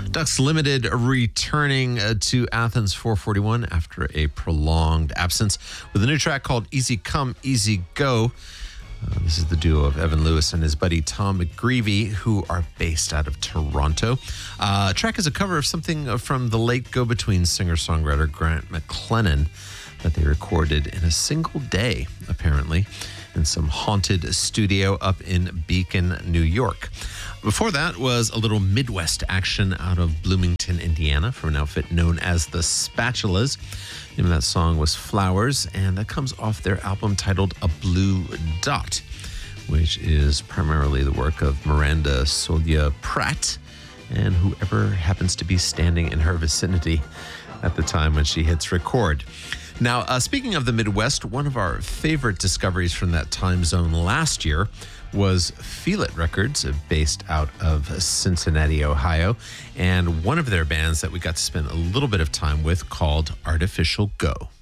Ducks Limited returning to Athens 441 after a prolonged absence with a new track called Easy Come, Easy Go. This is the duo of Evan Lewis and his buddy Tom McGreevy, who are based out of Toronto. Track is a cover of something from the late go-between singer-songwriter Grant McLennan that they recorded in a single day, apparently, in some haunted studio up in Beacon, New York. Before that was a little Midwest action out of Bloomington, Indiana, from an outfit known as the Spatulas. The name of that song was Flowers, and that comes off their album titled A Blue Dot, which is primarily the work of Miranda Solia Pratt and whoever happens to be standing in her vicinity at the time when she hits record. Now, speaking of the Midwest, one of our favorite discoveries from that time zone last year was Feel It Records, based out of Cincinnati, Ohio, and one of their bands that we got to spend a little bit of time with called Artificial Go.